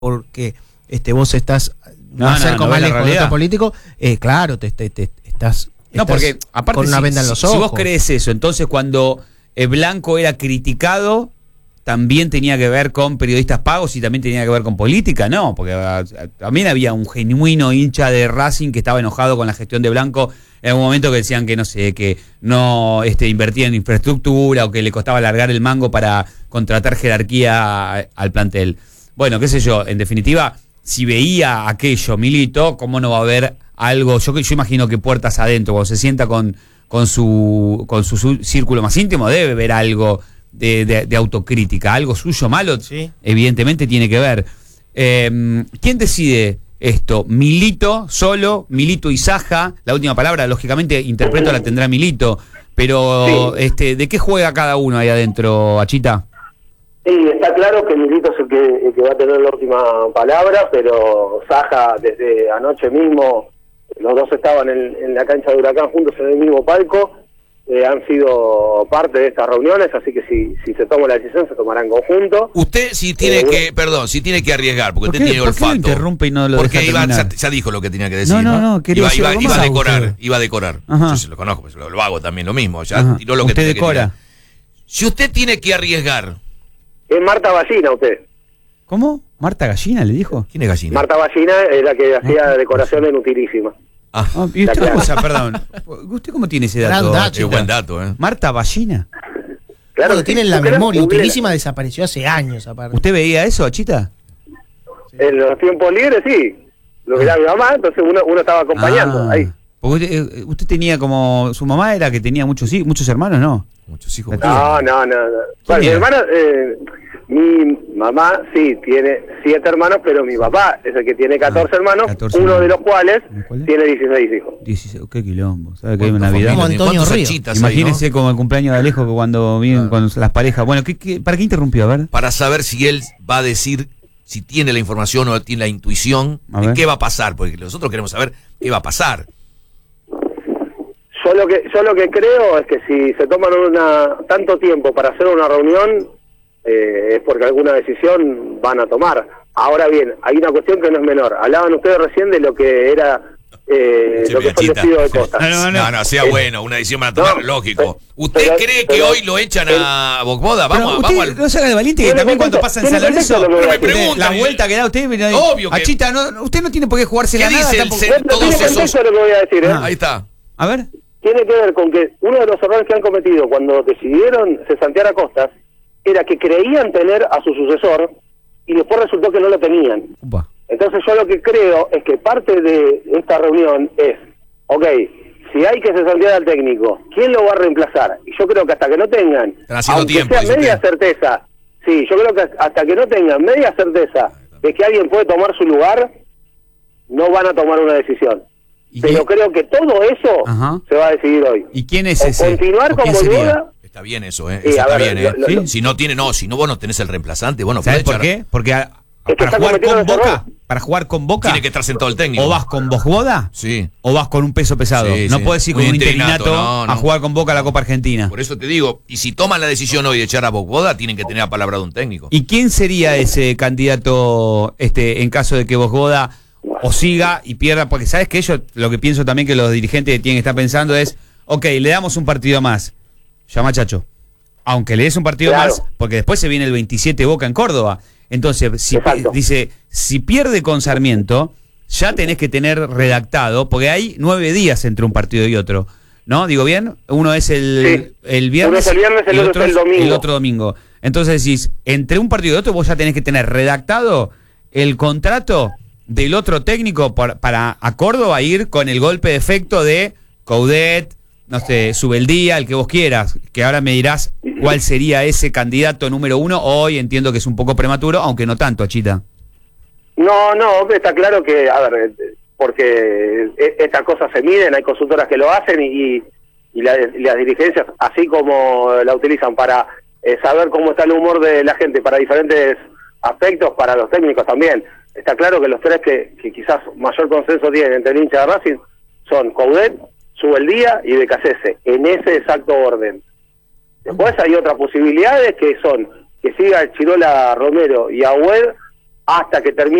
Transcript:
porque vos estás más cerca o más lejos de otro político, claro, estás no, porque aparte con una venda en los ojos. Si vos crees eso, entonces cuando Blanco era criticado, también tenía que ver con periodistas pagos y también tenía que ver con política, no, porque también había un genuino hincha de Racing que estaba enojado con la gestión de Blanco en un momento, que decían que no sé, que no invertía en infraestructura o que le costaba largar el mango para contratar jerarquía al plantel. Bueno, qué sé yo, en definitiva, si veía aquello Milito, ¿cómo no va a haber algo? Yo imagino que puertas adentro, cuando se sienta con su círculo más íntimo, debe ver algo de autocrítica, algo suyo malo, sí. Evidentemente tiene que ver. ¿Quién decide esto? ¿Milito solo? ¿Milito y Saja? La última palabra, lógicamente, interpreto la tendrá Milito, pero sí. ¿De qué juega cada uno ahí adentro, Achita? Sí, está claro que Milito es el que va a tener la última palabra, pero Saja desde anoche mismo, los dos estaban en la cancha de Huracán juntos en el mismo palco, han sido parte de estas reuniones, así que si se toma la decisión se tomará en conjunto. Usted si tiene si tiene que arriesgar, porque usted tiene olfato. ¿Por qué lo interrumpe y no lo porque deja terminar? Ya dijo lo que tenía que decir. No, iba a decorar. Yo se lo conozco, pues lo hago también lo mismo. Ya tiró lo que usted decora. Si usted tiene que arriesgar. Es Marta Ballina usted. ¿Cómo? ¿Marta Gallina le dijo? ¿Quién es Gallina? Marta Ballina es la que hacía decoraciones utilísimas. ¿Y usted perdón? ¿Usted cómo tiene ese dato? Es buen dato, ¿Marta Ballina? Claro, que tiene la memoria utilísima, desapareció hace años aparte. ¿Usted veía eso, Achita? Sí. En los tiempos libres, sí. Lo veía mi mamá, entonces uno estaba acompañando ahí. Porque usted tenía como... Su mamá era que tenía muchos hermanos, ¿no? Muchos hijos. No. Bueno, mi hermana... mi mamá sí tiene 7 hermanos, pero mi papá es el que tiene 14 hermanos, 14 uno de los cuales tiene 16 hijos. 16, qué quilombo. ¿Sabe que hay una Navidad? Como Antonio Ríos. Imagínese, ¿no? Como el cumpleaños de Alejo, que cuando viven con las parejas. Bueno, ¿para qué interrumpió? A ver. Para saber si él va a decir, si tiene la información o tiene la intuición de qué va a pasar, porque nosotros queremos saber qué va a pasar. Yo lo que creo es que si se toman tanto tiempo para hacer una reunión, es porque alguna decisión van a tomar. Ahora bien, hay una cuestión que no es menor. Hablaban ustedes recién de lo que era lo que fue el despido de Costa. No, sea bueno, una decisión van a tomar, lógico. ¿Usted cree que hoy lo echan a Bogboda? Vamos no se haga de valiente, que también cuando pasa en San Lorenzo, la vuelta que da usted, obvio que... Achita, usted no tiene por qué jugarse la nada. Todos esos... lo que voy a decir, ahí está. A ver. Tiene que ver con que uno de los errores que han cometido cuando decidieron cesantear a Costas era que creían tener a su sucesor y después resultó que no lo tenían. Upa. Entonces yo lo que creo es que parte de esta reunión es, si hay que cesantear al técnico, ¿quién lo va a reemplazar? Y yo creo que hasta que no tengan, aunque sea media certeza, sí, yo creo que hasta que no tengan media certeza de que alguien puede tomar su lugar, no van a tomar una decisión. Pero creo que todo eso se va a decidir hoy. ¿Y quién es ese? Continuar con Bogboda. Está bien eso, eso está bien, Si no vos no tenés el reemplazante, bueno, ¿sabes por qué? Porque para jugar con Boca tiene que estar sentado el técnico. O vas con Bogboda, sí, o vas con un peso pesado. No podés ir con un interinato a jugar con Boca a la Copa Argentina. Por eso te digo, y si toman la decisión hoy de echar a Bogboda, tienen que tener la palabra de un técnico. ¿Y quién sería ese candidato en caso de que Bogboda o siga y pierda? Porque sabes que lo que pienso también que los dirigentes tienen que estar pensando es, le damos un partido más. Llama Chacho. Aunque le des un partido más, porque después se viene el 27 Boca en Córdoba. Entonces, si pierde con Sarmiento, ya tenés que tener redactado, porque hay 9 días entre un partido y otro. ¿No? ¿Digo bien? Uno es el viernes, el otro es el domingo. El otro domingo. Entonces decís, entre un partido y otro vos ya tenés que tener redactado el contrato del otro técnico para a Córdoba ir con el golpe de efecto de Coudet, no sé, Subeldía, el que vos quieras, que ahora me dirás cuál sería ese candidato número 1. Hoy entiendo que es un poco prematuro, aunque no tanto, Achita. No, está claro que, porque estas cosas se miden, hay consultoras que lo hacen y las dirigencias, así como la utilizan para saber cómo está el humor de la gente para diferentes aspectos, para los técnicos también. Está claro que los tres que quizás mayor consenso tienen entre el hincha de Racing son Coudet, Subeldía y Becasese, en ese exacto orden. Después hay otras posibilidades que son que siga Chirola, Romero y Agüed, hasta que termine